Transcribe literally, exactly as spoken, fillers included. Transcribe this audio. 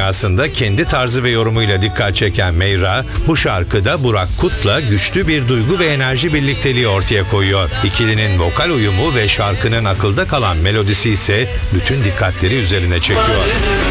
dünyasında kendi tarzı ve yorumuyla dikkat çeken Meyra, bu şarkıda Burak Kut'la güçlü bir duygu ve enerji birlikteliği ortaya koyuyor. İkilinin vokal uyumu ve şarkının akılda kalan melodisi ise bütün dikkatleri üzerine çekiyor.